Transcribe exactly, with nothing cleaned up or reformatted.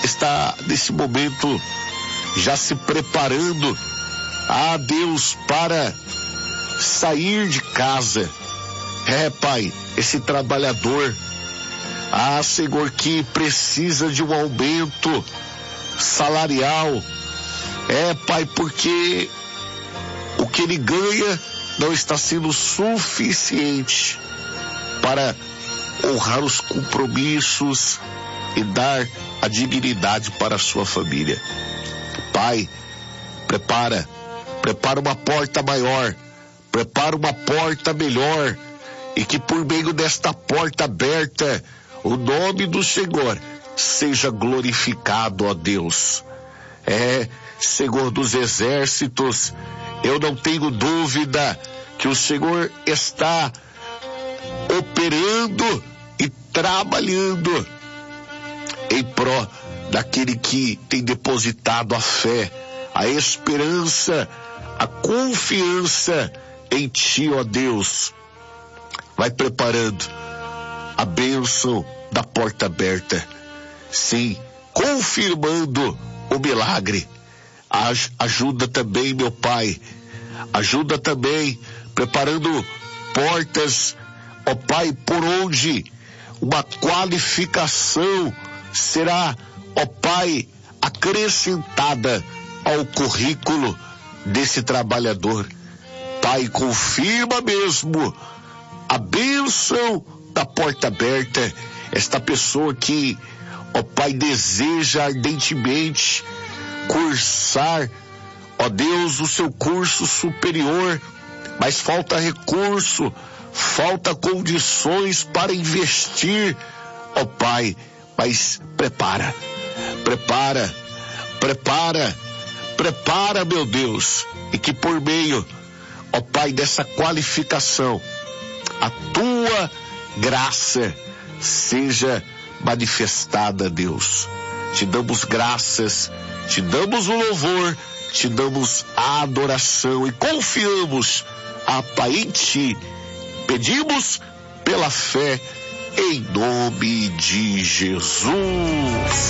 está nesse momento já se preparando, ah Deus, para sair de casa. É, Pai, esse trabalhador, ah Senhor, que precisa de um aumento salarial. É, Pai, porque o que ele ganha não está sendo suficiente para honrar os compromissos e dar a dignidade para a sua família. Pai, prepara, prepara uma porta maior, prepara uma porta melhor, e que por meio desta porta aberta, o nome do Senhor seja glorificado, ó Deus. É, Senhor dos exércitos, eu não tenho dúvida que o Senhor está operando e trabalhando em pró daquele que tem depositado a fé, a esperança, a confiança em Ti, ó Deus. Vai preparando a bênção da porta aberta, sim, confirmando o milagre. Ajuda também, meu Pai, ajuda também preparando portas, ó Pai, por onde uma qualificação será, ó Pai, acrescentada ao currículo desse trabalhador. Pai, confirma mesmo a bênção da porta aberta. Esta pessoa que, ó Pai, deseja ardentemente cursar, ó Deus, o seu curso superior, mas falta recurso, falta condições para investir, ó Pai, mas prepara, prepara, prepara, prepara, meu Deus, e que por meio, ó Pai, dessa qualificação, a Tua graça seja manifestada, Deus. Te damos graças, te damos o louvor, te damos a adoração e confiamos, ah, Pai, em Ti. Pedimos pela fé, em nome de Jesus.